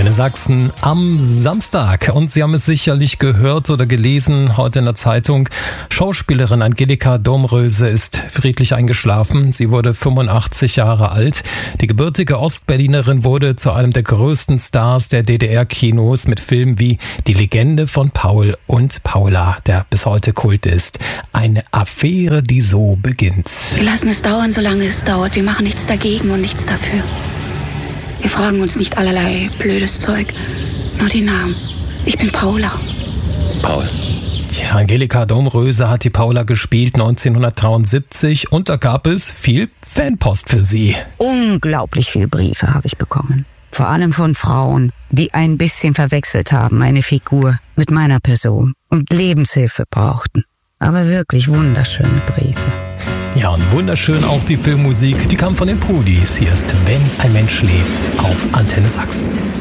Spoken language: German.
Antenne Sachsen am Samstag. Und Sie haben es sicherlich gehört oder gelesen heute in der Zeitung. Schauspielerin Angelika Domröse ist friedlich eingeschlafen. Sie wurde 85 Jahre alt. Die gebürtige Ostberlinerin wurde zu einem der größten Stars der DDR-Kinos mit Filmen wie Die Legende von Paul und Paula, der bis heute Kult ist. Eine Affäre, die so beginnt. Wir lassen es dauern, solange es dauert. Wir machen nichts dagegen und nichts dafür. Wir fragen uns nicht allerlei blödes Zeug, nur die Namen. Ich bin Paula. Paul. Ja, Angelika Domröse hat die Paula gespielt 1973 und da gab es viel Fanpost für sie. Unglaublich viele Briefe habe ich bekommen. Vor allem von Frauen, die ein bisschen verwechselt haben, meine Figur mit meiner Person und Lebenshilfe brauchten. Aber wirklich wunderschöne Briefe. Ja, und wunderschön auch die Filmmusik, die kam von den Pudis. Hier ist Wenn ein Mensch lebt auf Antenne Sachsen.